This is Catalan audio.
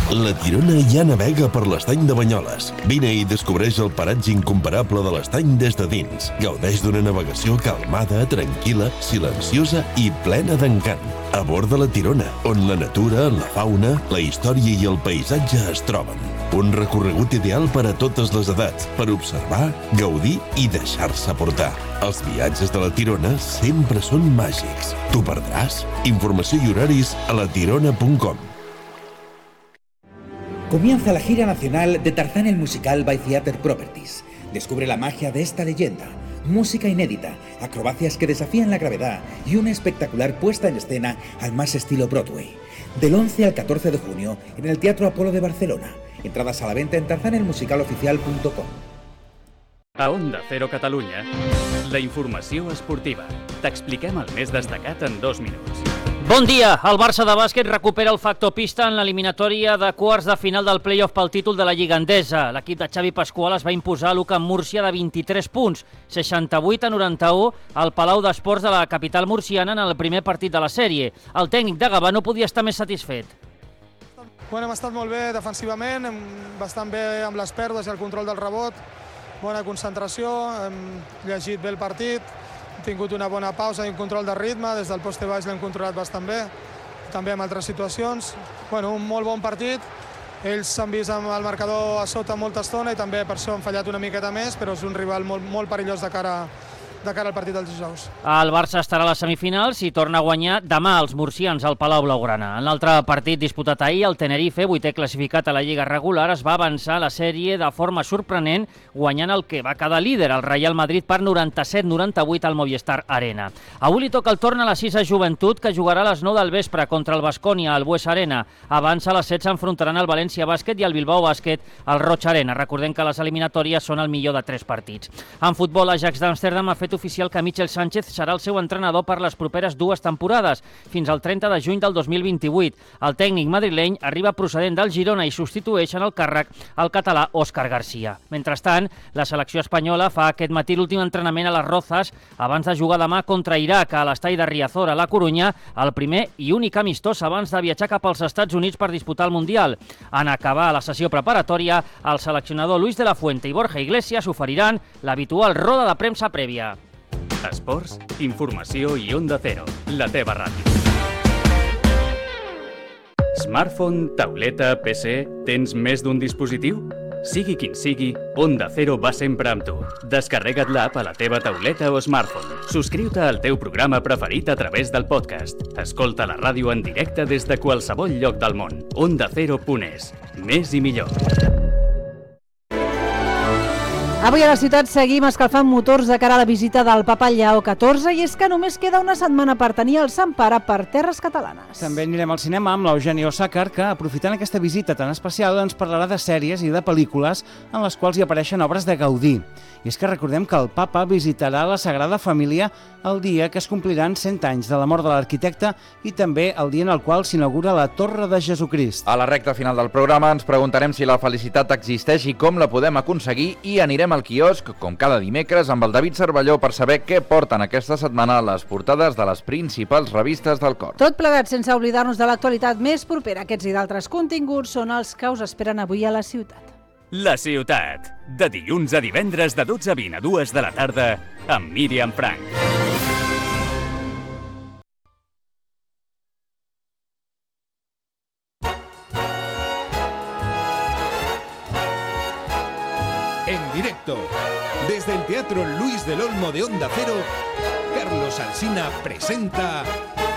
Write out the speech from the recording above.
La Tirona ja navega per l'estany de Banyoles. Vine i descobreix el paratge incomparable de l'estany des de dins. Gaudeix d'una navegació calmada, tranquil·la, silenciosa i plena d'encant. A bord de la Tirona, on la natura, la fauna, la història i el paisatge es troben. Un recorregut ideal per a totes les edats, per observar, gaudir i deixar-se portar. Els viatges de la Tirona sempre són màgics. T'ho perdràs? Informació i horaris a latirona.com. Comienza la gira nacional de Tarzán el musical by Theater Properties. Descubre la magia de esta leyenda. Música inédita, acrobacias que desafían la gravedad y una espectacular puesta en escena al más estilo Broadway. Del 11 al 14 de junio en el Teatro Apolo de Barcelona. Entradas a la venta en tarzanelmusicaloficial.com. A Onda Cero Catalunya, la informació esportiva. T'expliquem el més destacat en 2 minuts. Bon dia! El Barça de bàsquet recupera el factor pista en l'eliminatòria de quarts de final del play-off pel títol de la Lliga Endesa. L'equip de Xavi Pasqual es va imposar a l'UCAM Múrcia de 23 punts, 68-91, al Palau d'Esports de la capital murciana en el primer partit de la sèrie. El tècnic de Gavà no podia estar més satisfet. Hem estat molt bé defensivament, bastant bé amb les pèrdues i el control del rebot, bona concentració, hem llegit bé el partit, hem tingut una bona pausa i un control de ritme, des del poste baix l'hem controlat bastant bé, també en altres situacions. Un molt bon partit, ells s'han vist amb el marcador a sota molta estona i també per això han fallat una miqueta més, però és un rival molt perillós de cara al partit dels dijous. El Barça estarà a les semifinals i torna a guanyar demà els murcians al Palau Blaugrana. En l'altre partit disputat ahir, el Tenerife, 8è classificat a la Lliga regular, es va avançar a la sèrie de forma sorprenent, guanyant el que va quedar líder, el Real Madrid, per 97-98 al Movistar Arena. Avui li toca el torn a la 6a Joventut, que jugarà a les 9 del vespre contra el Baskonia al Bues Arena. Abans, a les 7 s'enfrontaran el València Bàsquet i el Bilbao Bàsquet al Roig Arena. Recordem que les eliminatòries són el millor de 3 partits. En futbol, l'Ajax d'Amsterdam ha fet oficial que Michel Sánchez serà el seu entrenador per les properes 2 temporades, fins al 30 de juny del 2028. El tècnic madrileny arriba procedent del Girona i substitueix en el càrrec el català Òscar García. Mentrestant, la selecció espanyola fa aquest matí l'últim entrenament a les Rozas abans de jugar demà contra Iraq a l'estadi de Riazor a la Corunya, el primer i únic amistós abans de viatjar cap als Estats Units per disputar el Mundial. En acabar la sessió preparatòria, el seleccionador Luis de la Fuente i Borja Iglesias oferiran l'habitual roda de premsa prèvia. Esports, informació i Onda Cero, la teva ràdio. Smartphone, tauleta, PC, tens més d'un dispositiu? Sigui quin sigui, Onda Cero va sempre amb tu. Descarrega't l'app a la teva tauleta o smartphone. Subscriu-te al teu programa preferit a través del podcast. Escolta la ràdio en directe des de qualsevol lloc del món. OndaCero.es. Més i millor. Avui a la ciutat seguim escalfant motors de cara a la visita del papa Lleó XIV i és que només queda una setmana per tenir el Sant Pare per terres catalanes. També anirem al cinema amb l'Eugeni Osàcar, que, aprofitant aquesta visita tan especial, ens parlarà de sèries i de pel·lícules en les quals hi apareixen obres de Gaudí. I és que recordem que el papa visitarà la Sagrada Família el dia que es compliran 100 anys de la mort de l'arquitecte i també el dia en el qual s'inaugura la Torre de Jesucrist. A la recta final del programa ens preguntarem si la felicitat existeix i com la podem aconseguir i anirem al quiosc, com cada dimecres, amb el David Cervelló per saber què porten aquesta setmana les portades de les principals revistes del cor. Tot plegat sense oblidar-nos de l'actualitat més propera. Aquests i d'altres continguts són els que us esperen avui a la ciutat. La ciutat, de dilluns a divendres de 12 a 20 a 2 de la tarda, amb Míriam Frank. En directo, desde el Teatro Luis del Olmo de Onda Cero, Carlos Alsina presenta